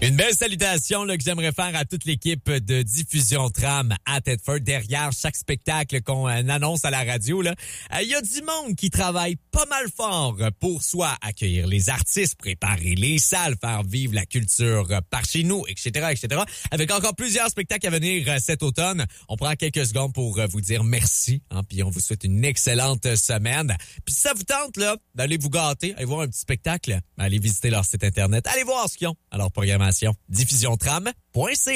Une belle salutation là, que j'aimerais faire à toute l'équipe de Diffusion Tram à Thetford. Derrière chaque spectacle qu'on annonce à la radio, il y a du monde qui travaille pas mal fort pour soit accueillir les artistes, préparer les salles, faire vivre la culture par chez nous, etc., etc. Avec encore plusieurs spectacles à venir cet automne. On prend quelques secondes pour vous dire merci, puis on vous souhaite une excellente semaine. Puis si ça vous tente là, d'aller vous gâter, aller voir un petit spectacle, allez visiter leur site internet, allez voir ce qu'ils ont à leur programmation. diffusiontram.ca